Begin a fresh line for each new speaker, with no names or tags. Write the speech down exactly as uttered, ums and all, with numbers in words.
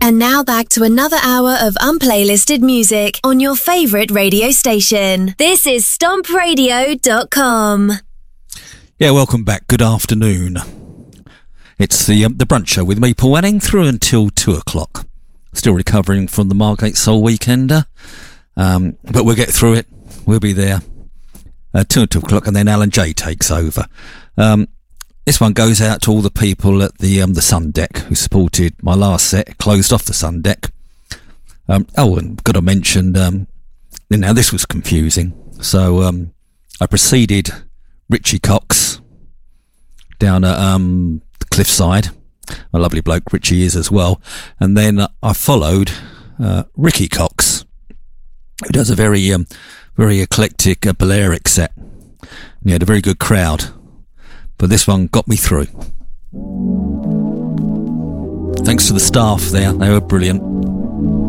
And now back to another hour of unplaylisted music on your favourite radio station. This is stomp radio dot com.
Yeah, welcome back. Good afternoon. It's the um, the brunch show with me, Paul Wanning, through until two o'clock. Still recovering from the Margate Soul Weekender, um, but we'll get through it. We'll be there at two, two o'clock, and then Alan J takes over. Um, This one goes out to all the people at the um, the Sun Deck who supported my last set, closed off the Sun Deck. Um, oh, and got to mention, um, now this was confusing. So um, I preceded Richie Cox down at um, the cliffside. A lovely bloke Richie is as well. And then uh, I followed uh, Ricky Cox, who does a very, um, very eclectic uh, Balearic set. And he had a very good crowd. But this one got me through. Thanks to the staff there, they were brilliant.